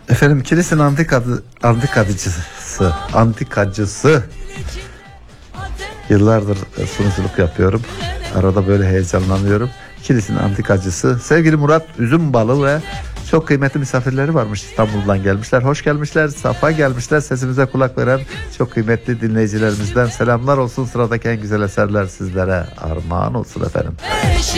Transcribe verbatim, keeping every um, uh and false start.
Efendim Kilis'in antikadı, antikacısı, antikacısı. Yıllardır sunuculuk yapıyorum. Arada böyle heyecanlanıyorum. Kilis'in antikacısı. Sevgili Murat Üzümbalı ve çok kıymetli misafirleri varmış. İstanbul'dan gelmişler. Hoş gelmişler. Safa gelmişler. Sesimize kulak veren çok kıymetli dinleyicilerimizden selamlar olsun. Sıradaki en güzel eserler sizlere armağan olsun efendim.